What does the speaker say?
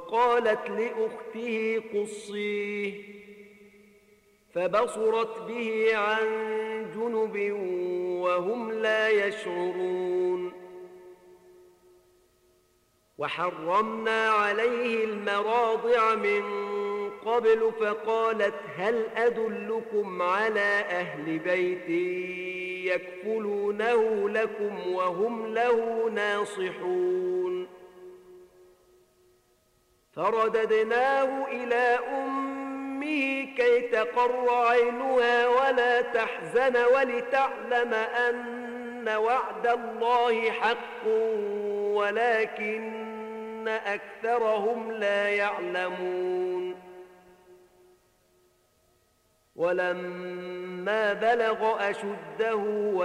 وقالت لأخته قصيه، فبصرت به عن جنب وهم لا يشعرون. وحرمنا عليه المراضع من قبل، فقالت هل أدلكم على أهل بيت يكفلونه لكم وهم له ناصحون. فرددناه إلى أمه كي تقر عينها ولا تحزن ولتعلم أن وعد الله حق ولكن أكثرهم لا يعلمون. ولما بلغ أشده